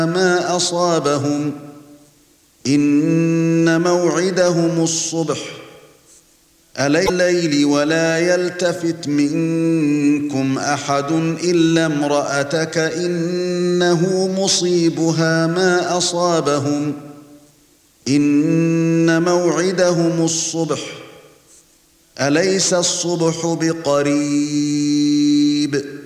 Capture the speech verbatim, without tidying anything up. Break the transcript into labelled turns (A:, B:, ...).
A: ما أصابهم إن موعدهم الصبح الليل ولا يلتفت منكم أحد إلا امرأتك إنه مصيبها ما أصابهم إن موعدهم الصبح أليس الصبح بقريب